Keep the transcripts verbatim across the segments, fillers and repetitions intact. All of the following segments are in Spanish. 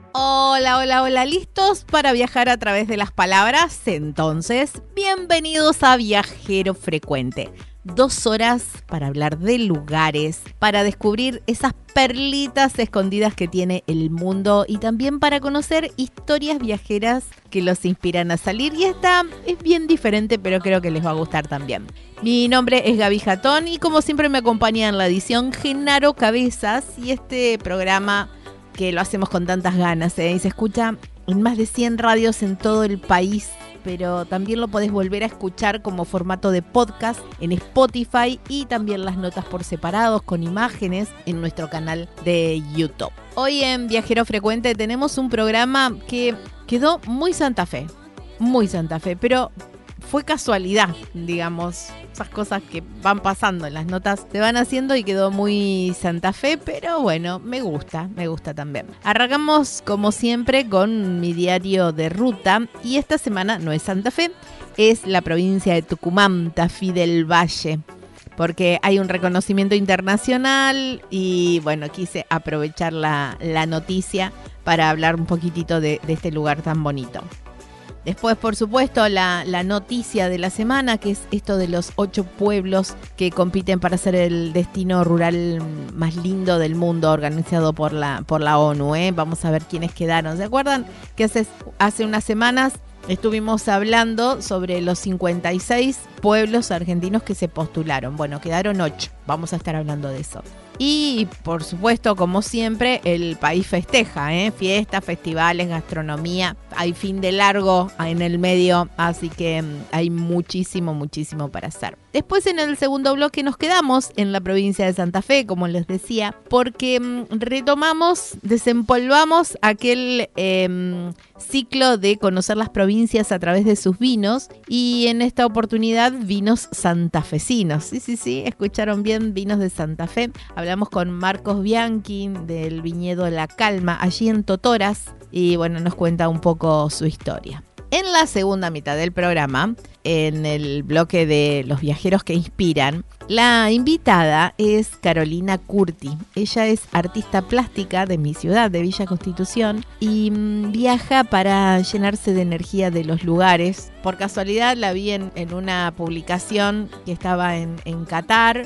Hola, hola, hola, ¿listos para viajar a través de las palabras? Entonces, bienvenidos a Viajero Frecuente. Dos horas para hablar de lugares, para descubrir esas perlitas escondidas que tiene el mundo y también para conocer historias viajeras que los inspiran a salir. Y esta es bien diferente, pero creo que les va a gustar también. Mi nombre es Gaby Jatón y como siempre me acompaña en la edición Genaro Cabezas y este programa que lo hacemos con tantas ganas, ¿eh? Y se escucha en más de cien radios en todo el país, pero también lo podés volver a escuchar como formato de podcast en Spotify y también las notas por separados con imágenes en nuestro canal de YouTube. Hoy en Viajero Frecuente tenemos un programa que quedó muy Santa Fe, muy Santa Fe, pero fue casualidad, digamos, esas cosas que van pasando en las notas se van haciendo y quedó muy Santa Fe, pero bueno, me gusta, me gusta también. Arrancamos como siempre con mi diario de ruta y esta semana no es Santa Fe, es la provincia de Tucumán, Tafí del Valle, porque hay un reconocimiento internacional y bueno, quise aprovechar la, la noticia para hablar un poquitito de, de este lugar tan bonito. Después, por supuesto, la, la noticia de la semana, que es esto de los ocho pueblos que compiten para ser el destino rural más lindo del mundo, organizado por la, por la ONU, ¿eh? Vamos a ver quiénes quedaron. ¿Se acuerdan que hace, hace unas semanas estuvimos hablando sobre los cincuenta y seis pueblos argentinos que se postularon? Bueno, quedaron ocho. Vamos a estar hablando de eso. Y, por supuesto, como siempre, el país festeja, ¿eh? Fiestas, festivales, gastronomía. Hay fin de largo en el medio, así que hay muchísimo, muchísimo para hacer. Después, en el segundo bloque, nos quedamos en la provincia de Santa Fe, como les decía, porque retomamos, desempolvamos aquel eh, ciclo de conocer las provincias a través de sus vinos. Y en esta oportunidad, vinos santafesinos. Sí, sí, sí, escucharon bien, vinos de Santa Fe. Hablamos con Marcos Bianchi del viñedo La Calma, allí en Totoras, y bueno, nos cuenta un poco su historia. En la segunda mitad del programa, en el bloque de los viajeros que inspiran, la invitada es Carolina Curti. Ella es artista plástica de mi ciudad, de Villa Constitución, y mmm, viaja para llenarse de energía de los lugares. Por casualidad la vi en, en una publicación que estaba en, en Qatar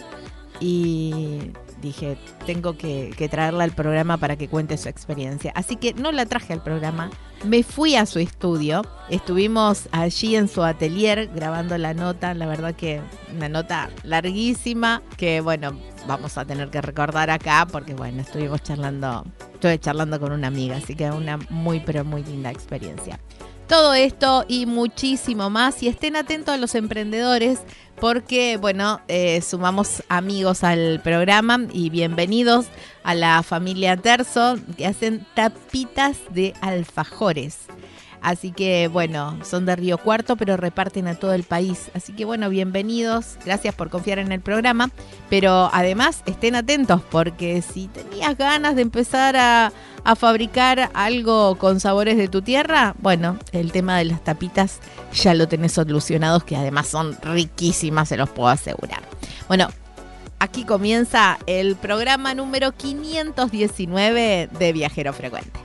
y dije, tengo que, que traerla al programa para que cuente su experiencia. Así que no la traje al programa, me fui a su estudio, estuvimos allí en su atelier grabando la nota, la verdad que una nota larguísima, que bueno, vamos a tener que recordar acá porque bueno, estuvimos charlando, estuve charlando con una amiga, así que una muy pero muy linda experiencia. Todo esto y muchísimo más, y estén atentos a los emprendedores porque, bueno, eh, sumamos amigos al programa y bienvenidos a la familia Terzo que hacen tapitas de alfajores. Así que, bueno, son de Río Cuarto, pero reparten a todo el país. Así que, bueno, bienvenidos. Gracias por confiar en el programa. Pero además, estén atentos porque si tenías ganas de empezar a, a fabricar algo con sabores de tu tierra, bueno, el tema de las tapitas ya lo tenés solucionados, que además son riquísimas, se los puedo asegurar. Bueno, aquí comienza el programa número quinientos diecinueve de Viajero Frecuente.